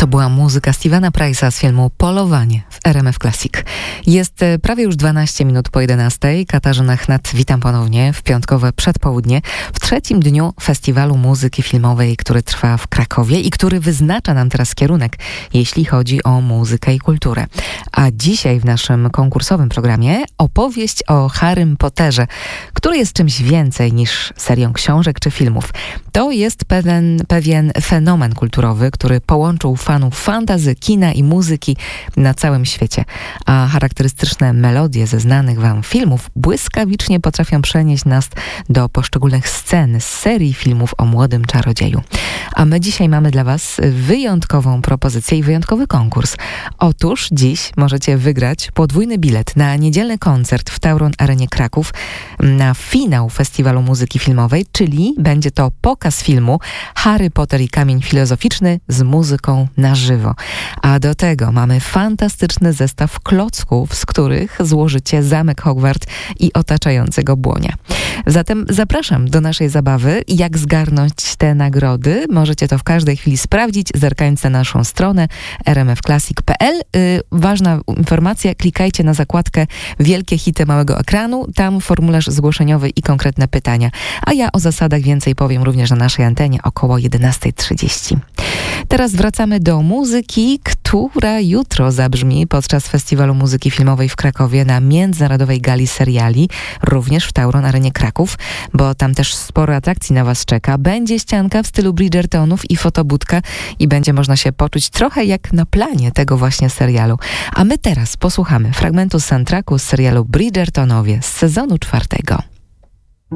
To była muzyka Stevena Price'a z filmu Polowanie w RMF Classic. Jest prawie już 12 minut po 11. Katarzyna Chnat, witam ponownie w piątkowe przedpołudnie, w trzecim dniu Festiwalu Muzyki Filmowej, który trwa w Krakowie i który wyznacza nam teraz kierunek, jeśli chodzi o muzykę i kulturę. A dzisiaj w naszym konkursowym programie opowieść o Harrym Potterze, który jest czymś więcej niż serią książek czy filmów. To jest pewien fenomen kulturowy, który połączył fanów fantasy, kina i muzyki na całym świecie. A charakterystyczne melodie ze znanych wam filmów błyskawicznie potrafią przenieść nas do poszczególnych scen z serii filmów o młodym czarodzieju. A my dzisiaj mamy dla was wyjątkową propozycję i wyjątkowy konkurs. Otóż dziś możecie wygrać podwójny bilet na niedzielny koncert w Tauron Arenie Kraków na finał Festiwalu Muzyki Filmowej, czyli będzie to pokaz filmu Harry Potter i Kamień Filozoficzny z muzyką na żywo. A do tego mamy fantastyczny zestaw klocków, z których złożycie zamek Hogwart i otaczającego błonia. Zatem zapraszam do naszej zabawy. Jak zgarnąć te nagrody? Możecie to w każdej chwili sprawdzić, zerkając na naszą stronę rmfclassic.pl. Ważna informacja, klikajcie na zakładkę Wielkie hity małego ekranu, tam formularz zgłoszeniowy i konkretne pytania. A ja o zasadach więcej powiem również na naszej antenie około 11:30. Teraz wracamy do muzyki, która jutro zabrzmi podczas Festiwalu Muzyki Filmowej w Krakowie na Międzynarodowej Gali Seriali, również w Tauron Arenie Kraków, bo tam też sporo atrakcji na was czeka. Będzie ścianka w stylu Bridgertonów i fotobudka i będzie można się poczuć trochę jak na planie tego właśnie serialu. A my teraz posłuchamy fragmentu soundtracku z serialu Bridgertonowie z sezonu 4.